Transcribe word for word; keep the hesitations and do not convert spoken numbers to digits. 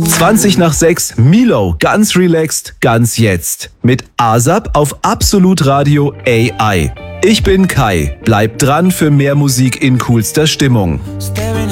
zwanzig nach sechs, Milo, ganz relaxed, ganz jetzt. Mit ASAP auf Absolut Radio A I. Ich bin Kai. Bleib dran für mehr Musik in coolster Stimmung. Stay